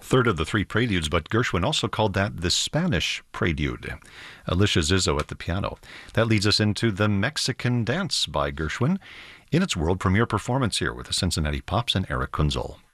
third of the three preludes, but Gershwin also called that the Spanish prelude. Alicia Zizzo at the piano. That leads us into the Mexican Dance by Gershwin in its world premiere performance here with the Cincinnati Pops and Eric Kunzel.